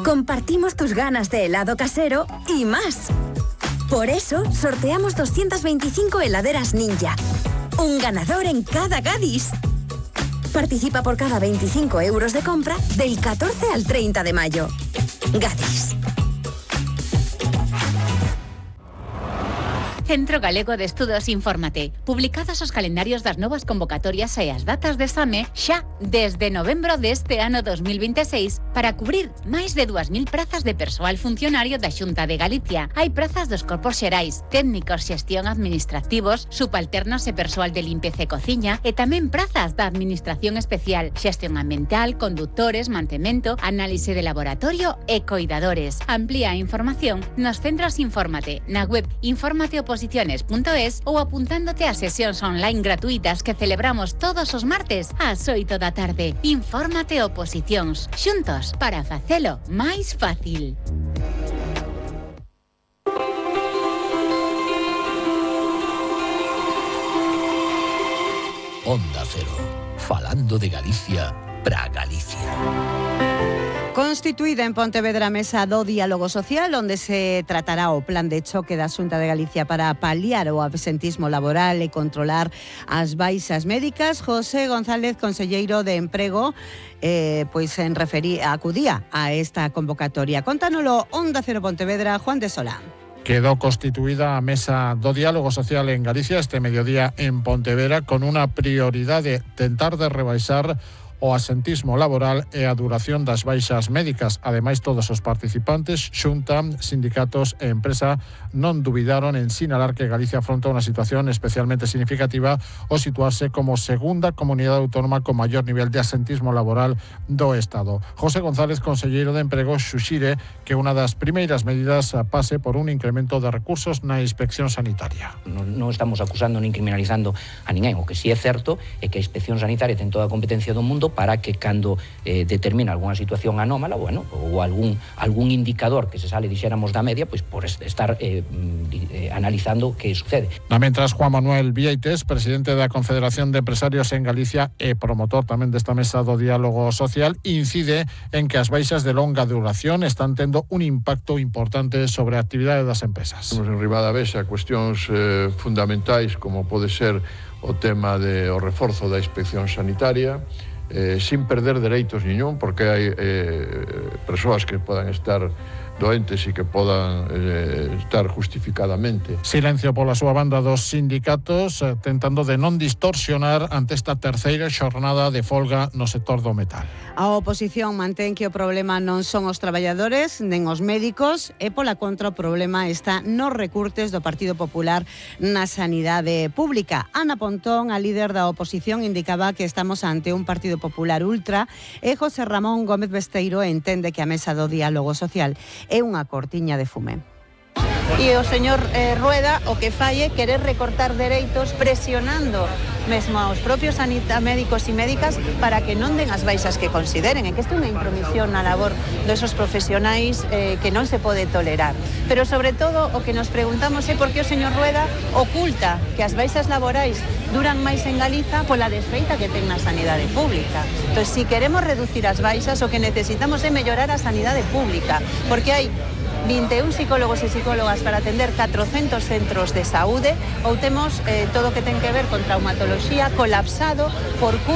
Compartimos tus ganas de helado casero y más. Por eso, sorteamos 225 heladeras Ninja. Un ganador en cada Gadis. Participa por cada 25 euros de compra del 14 al 30 de mayo. Gadis. Centro Galego de Estudos Infórmate. Publicados os calendarios das novas convocatorias e as datas de exame xa desde novembro deste ano 2026 para cubrir máis de 2.000 prazas de persoal funcionario da Xunta de Galicia. Hai prazas dos corpos xerais, técnicos, xestión administrativos, subalternos e persoal de limpeza e cociña e tamén prazas da Administración Especial, xestión ambiental, conductores, mantemento, análise de laboratorio e coidadores. Amplía a información nos centros Infórmate, na web informateoposiciones.es ou apuntándote a sesións online gratuitas que celebramos todos os martes ás 8 da tarde. Infórmate Oposicións, xuntos para facelo máis fácil. Onda Cero, falando de Galicia para Galicia. Constituída en Pontevedra a mesa do diálogo social, onde se tratará o plan de choque da Xunta de Galicia para paliar o absentismo laboral e controlar as baixas médicas. José González, conselleiro de Emprego, acudía a esta convocatoria. Contánoslo Onda Cero Pontevedra, Juan de Solá. Quedó constituída a mesa do diálogo social en Galicia este mediodía en Pontevedra con unha prioridade: tentar de rebaixar o asentismo laboral e a duración das baixas médicas. Ademais, todos os participantes, Xunta, sindicatos e empresa, non dubidaron en sinalar que Galicia afronta unha situación especialmente significativa ao situarse como segunda comunidade autónoma con maior nivel de asentismo laboral do Estado. José González, conselleiro de Emprego, xuxire que unha das primeiras medidas pase por un incremento de recursos na inspección sanitaria. Non estamos acusando nin criminalizando a ninguén. O que si é certo é que a inspección sanitaria ten toda a competencia do mundo para que cando determina algunha situación anómala, ou algún indicador que se sale, dixéramos, da media, pois por estar analizando que sucede. Mentras, Juan Manuel Vieites, presidente da Confederación de Empresarios en Galicia e promotor tamén desta mesa do diálogo social, incide en que as baixas de longa duración están tendo un impacto importante sobre a actividade das empresas. Temos en riba da mesa cuestións fundamentais como pode ser o tema do reforzo da inspección sanitaria, sin perder dereitos niñón, porque hai persoas que podan estar doentes e que podan estar justificadamente. Silencio pola súa banda dos sindicatos, tentando de non distorsionar ante esta terceira xornada de folga no sector do metal. A oposición mantén que o problema non son os traballadores nen os médicos e, pola contra, o problema está nos recurtes do Partido Popular na sanidade pública. Ana Pontón, a líder da oposición, indicaba que estamos ante un Partido Popular ultra e José Ramón Gómez Besteiro entende que a mesa do diálogo social é unha cortiña de fume. E o señor Rueda o que fai é querer recortar dereitos presionando mesmo aos propios médicos e médicas para que non den as baixas que consideren, e que isto é unha intromisión na labor desos profesionais que non se pode tolerar. Pero sobre todo o que nos preguntamos é por que o señor Rueda oculta que as baixas laborais duran máis en Galiza pola desfeita que ten na sanidade pública. Entón, se queremos reducir as baixas, o que necesitamos é mellorar a sanidade pública, porque hai 21 psicólogos e psicólogas para atender 400 centros de saúde, ou temos todo o que ten que ver con traumatoloxía colapsado por